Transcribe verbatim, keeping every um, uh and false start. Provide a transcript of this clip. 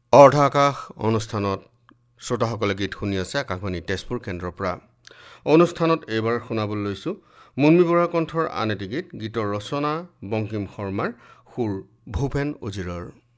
অৰ্ধ আকাশ অনুষ্ঠানত শ্ৰোতাসকলে গীত শুনি আছে আকাশবাণী তেজপুৰ কেন্দ্ৰৰ পৰা। অনুষ্ঠানত এইবাৰ শুনাবলৈ লৈছোঁ মুন্মী বৰুৱাৰ কণ্ঠৰ আন এটি গীত। গীতৰ ৰচনা বংকিম শৰ্মাৰ, সুৰ ভূপেন উজিৰৰ।